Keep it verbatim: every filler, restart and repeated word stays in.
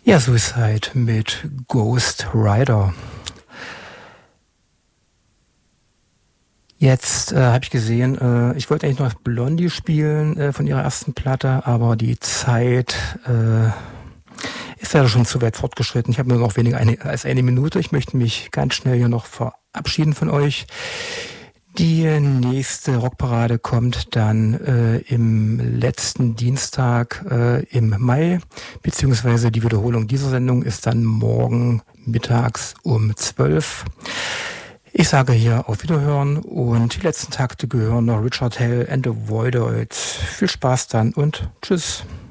Ja, Suicide mit Ghost Rider. Jetzt äh, habe ich gesehen, äh, ich wollte eigentlich noch Blondie spielen äh, von ihrer ersten Platte, aber die Zeit äh, ist leider schon zu weit fortgeschritten. Ich habe nur noch weniger eine, als eine Minute. Ich möchte mich ganz schnell hier noch verabschieden von euch. Die nächste Rockparade kommt dann äh, im letzten Dienstag äh, im Mai, beziehungsweise die Wiederholung dieser Sendung ist dann morgen mittags um zwölf. Ich sage hier auf Wiederhören und die letzten Takte gehören noch Richard Hell and the Voidoids. Viel Spaß dann und tschüss.